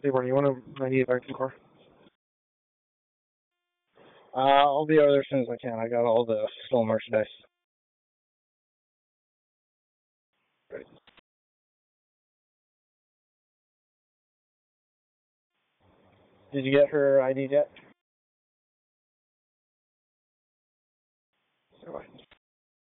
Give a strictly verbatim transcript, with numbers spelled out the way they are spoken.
Hey, Barney, you want to? I need a vacuum car. Uh, I'll be over there as soon as I can. I got all the stolen merchandise. Right. Did you get her I D yet?